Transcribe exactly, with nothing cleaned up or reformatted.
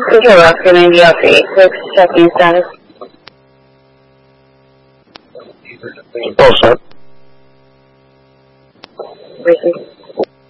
Cruiser Alaska ninety Alpha eight six, checking status. All set.